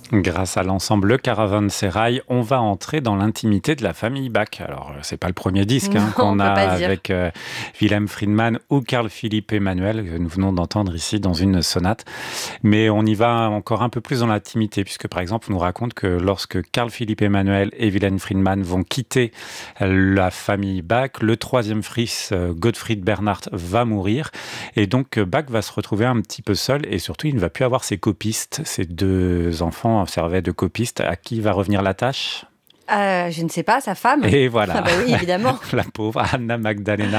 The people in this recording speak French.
Grâce à l'ensemble Le Caravansérail, on va entrer dans l'intimité de la famille Bach. Alors, c'est pas le premier disque Non, on qu'on a peut pas dire. avec Wilhelm Friedman ou Carl Philipp Emanuel, que nous venons d'entendre ici dans une sonate. Mais on y va encore un peu plus dans l'intimité, puisque par exemple, on nous raconte que lorsque Carl Philipp Emanuel et Wilhelm Friedman vont quitter la famille Bach, le troisième fils, Gottfried Bernhard, va mourir. Et donc, Bach va se retrouver un petit peu seul et surtout, il ne va plus avoir ses copistes. Ses deux enfants servaient de copistes. À qui va revenir la tâche? Je ne sais pas, sa femme? Et Ah voilà, bah oui, évidemment. la pauvre Anna Magdalena